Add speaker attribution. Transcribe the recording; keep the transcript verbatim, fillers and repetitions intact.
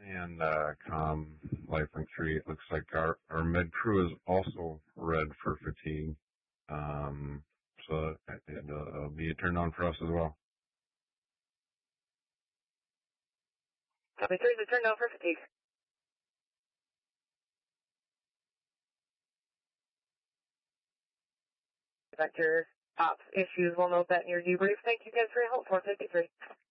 Speaker 1: and uh, com lifelink three. It looks like our, our med crew is also red for fatigue. Um, so it, will be a turn on for us as well.
Speaker 2: Copy three is a turn down for fatigue. Vector ops issues. We'll note that in your debrief. Thank you guys for your help. four fifty-three.